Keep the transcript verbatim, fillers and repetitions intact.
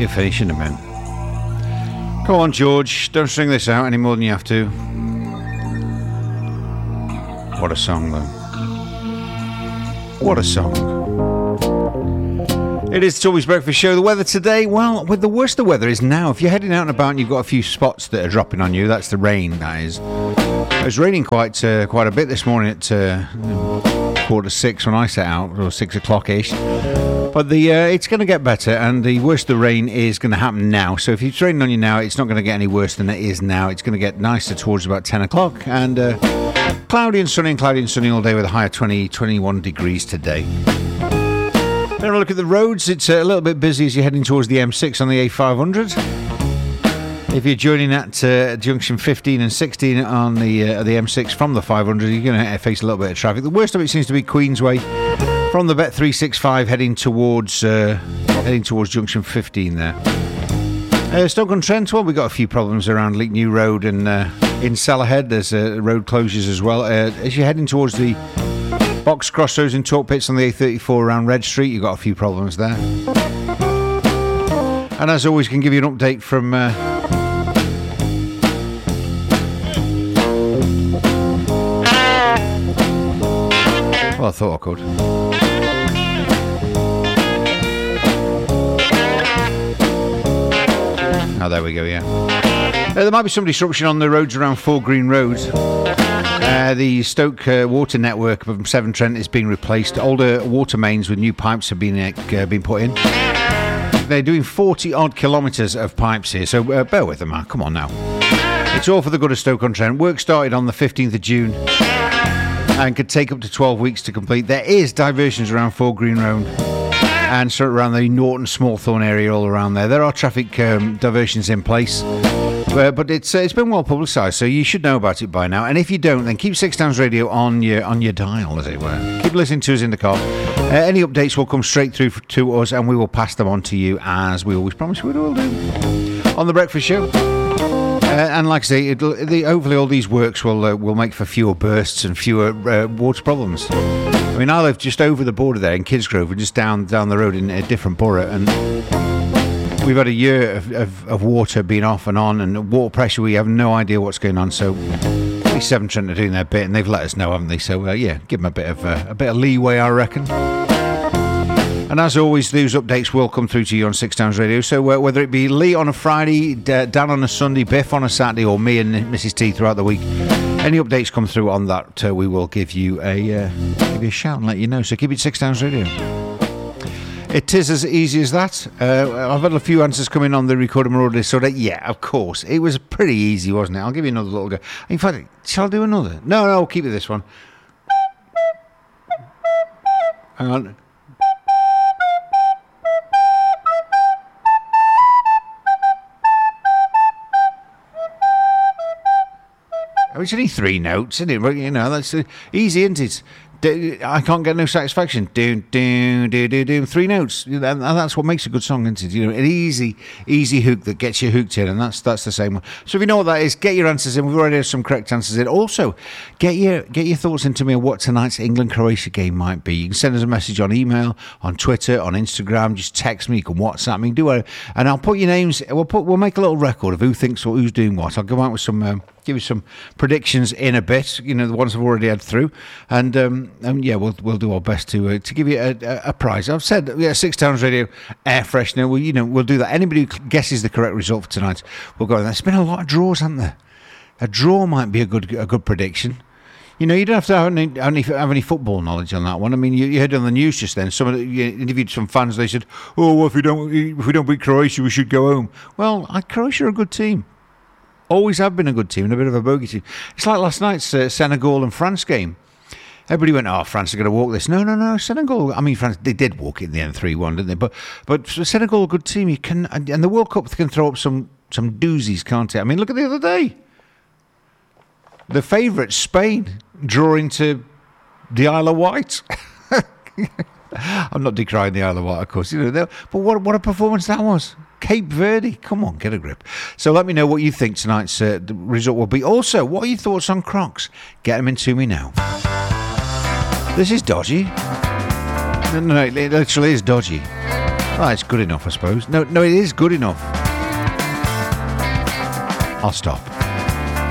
You're finishing a minute. Come on, George. Don't string this out any more than you have to. What a song, though. What a song. It is Toby's Breakfast Show. The weather today, well, with the worst the weather is now. If you're heading out and about and you've got a few spots that are dropping on you, that's the rain, that is. It was raining quite uh, quite a bit this morning at uh, quarter to six when I set out, or six o'clock-ish. But the uh, it's going to get better, and the worst the rain is going to happen now. So if it's raining on you now, it's not going to get any worse than it is now. It's going to get nicer towards about ten o'clock, and uh, cloudy and sunny and cloudy and sunny all day with a high of twenty, twenty-one degrees today. Then have a look at the roads. It's a little bit busy as you're heading towards the M six on the A five hundred. If you're joining at uh, junction fifteen and sixteen on the uh, the M six from the five hundred, you're going to face a little bit of traffic. The worst of it seems to be Queensway. From the Bet three sixty-five heading towards uh, heading towards junction fifteen there. Uh, Stoke-on-Trent, well, we've got a few problems around Leek New Road and uh, in Sellerhead. There's uh, road closures as well. Uh, as you're heading towards the Box Crossroads and Talk Pits on the A thirty-four around Red Street, you've got a few problems there. And as always, can give you an update from... Uh, well, I thought I could. Oh, there we go, yeah. Uh, there might be some disruption on the roads around Four Green Road. Uh, the Stoke uh, water network from Severn Trent is being replaced. Older water mains with new pipes have been uh, been put in. They're doing forty odd kilometres of pipes here, so uh, bear with them, man. Come on now. It's all for the good of Stoke-on-Trent. Work started on the fifteenth of June and could take up to twelve weeks to complete. There is diversions around Four Green Road and sort of around the Norton Smallthorne area, all around there. There are traffic um, diversions in place, uh, but it's uh, it's been well publicised, so you should know about it by now. And if you don't, then keep Six Towns Radio on your on your dial, as it were. Keep listening to us in the car. Uh, any updates will come straight through to us, and we will pass them on to you, as we always promise we will do on the Breakfast Show. Uh, and like I say, it'll, the, hopefully all these works will uh, will make for fewer bursts and fewer uh, water problems. I mean, I live just over the border there in Kidsgrove, and just down down the road in a different borough, and we've had a year of, of, of water being off and on, and water pressure, we have no idea what's going on. So at least Severn Trent are doing their bit, and they've let us know, haven't they? So uh, yeah, give them a bit of uh, a bit of leeway, I reckon. And as always, those updates will come through to you on Six Towns Radio. So uh, whether it be Lee on a Friday, D- Dan on a Sunday, Biff on a Saturday, or me and Missus T throughout the week, any updates come through on that, uh, we will give you a uh, give you a shout and let you know. So keep it Six Towns Radio. It is as easy as that. Uh, I've had a few answers come in on the recording road list, so that, yeah, of course. It was pretty easy, wasn't it? I'll give you another little go. In fact, shall I do another? No, no, I'll keep it this one. Hang on. It's only three notes, isn't it? You know, that's uh, easy, isn't it? I can't get no satisfaction. Do, do, do, do, do. Three notes. And that's what makes a good song, isn't it? You know, an easy, easy hook that gets you hooked in, and that's that's the same one. So if you know what that is, get your answers in. We've already had some correct answers in. Also, get your get your thoughts into me on what tonight's England-Croatia game might be. You can send us a message on email, on Twitter, on Instagram. Just text me. You can WhatsApp me. Do it, and I'll put your names. We'll put. We'll make a little record of who thinks or who's doing what. I'll go out with some. Um, give you some predictions in a bit. You know, the ones I've already had through, and um, um yeah, we'll we'll do our best to uh, to give you a, a, a prize. I've said, yeah, Six Towns Radio air freshener. Well, you know, we'll do that. Anybody who guesses the correct result for tonight, we'll go. There's been a lot of draws, hasn't there? A draw might be a good a good prediction. You know, you don't have to have any, any, have any football knowledge on that one. I mean, you, you heard on the news just then. Some of the, you interviewed some fans. They said, "Oh, well, if we don't if we don't beat Croatia, we should go home." Well, I, Croatia are a good team. Always have been a good team and a bit of a bogey team. It's like last night's uh, Senegal and France game. Everybody went, "Oh, France are going to walk this." No, no, no. Senegal. I mean, France. They did walk it in the end, three one, didn't they? But but Senegal, a good team. You can and, and the World Cup can throw up some some doozies, can't it? I mean, look at the other day. The favourites, Spain, drawing to the Isle of Wight. I'm not decrying the Isle of Wight, of course. You know, but what what a performance that was. Cape Verde, come on, get a grip. So let me know what you think tonight's uh, result will be. Also, what are your thoughts on Crocs? Get them into me now. This is dodgy. No, no, it literally is dodgy. Oh, it's good enough, I suppose. No, no, it is good enough. I'll stop.